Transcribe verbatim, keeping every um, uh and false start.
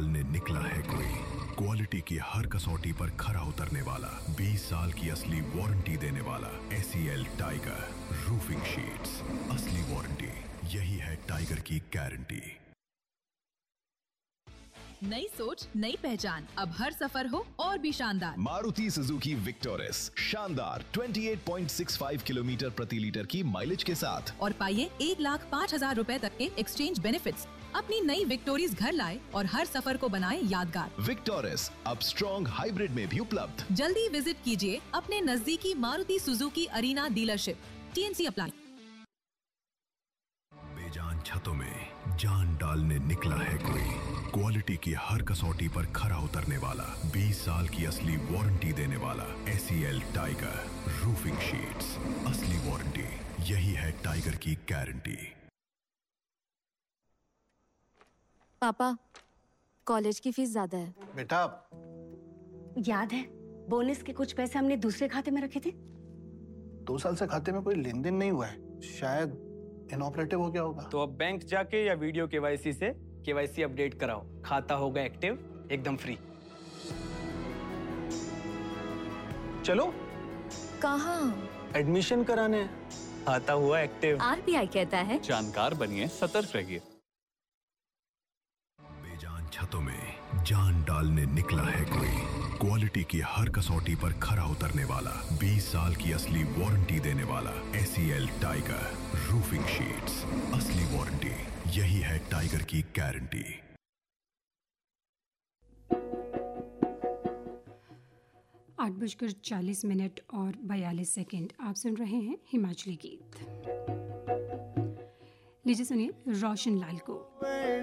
डालने निकला है कोई, क्वालिटी की हर कसौटी पर खरा उतरने वाला, बीस साल की असली वारंटी देने वाला। एसीएल टाइगर रूफिंग शीट्स, असली वारंटी, यही है टाइगर की गारंटी। नई सोच, नई पहचान, अब हर सफर हो और भी शानदार। मारुति सुजुकी विक्टोरिस, शानदार अट्ठाईस पॉइंट छह पाँच किलोमीटर प्रति लीटर की माइलेज के साथ। और पाइए एक लाख पाँच हजार रूपए तक के एक्सचेंज बेनिफिट्स। अपनी नई विक्टोरिस घर लाए और हर सफर को बनाए यादगार। विक्टोरिस अब स्ट्रॉन्ग हाइब्रिड में भी उपलब्ध। जल्दी विजिट कीजिए अपने नजदीकी Maruti Suzuki arena dealership. TNC apply. बेजान छतों में जान डालने निकला है कोई, क्वालिटी की हर कसौटी पर खरा उतरने वाला, बीस साल की असली वारंटी देने वाला। एसीएल टाइगर रूफिंग शीट्स, असली वारंटी, यही है टाइगर की गारंटी। पापा, कॉलेज की फीस ज्यादा है। बेटा, याद है बोनस के कुछ पैसे हमने दूसरे खाते में रखे थे? दो साल से खाते में कोई लेन देन नहीं हुआ है, शायद इनऑपरेटिव हो गया होगा। तो अब बैंक जाके या वीडियो केवाईसी से केवाईसी अपडेट कराओ, खाता होगा एक्टिव एकदम फ्री। चलो। कहाँ? एडमिशन कराने। खाता हुआ एक्टिव। आरबीआई कहता है जानकार बनिए, सतर्क रहिए। बेजान छतों में जान डालने निकला है कोई, क्वालिटी की हर कसौटी पर खरा उतरने वाला, बीस साल की असली वारंटी देने वाला। एसीएल टाइगर रूफिंग शीट्स, असली वारंटी, यही है टाइगर की गारंटी। आठ बजकर चालीस मिनट और बयालीस सेकंड। आप सुन रहे हैं हिमाचली गीत। लीजिए सुनिए रोशन लाल को।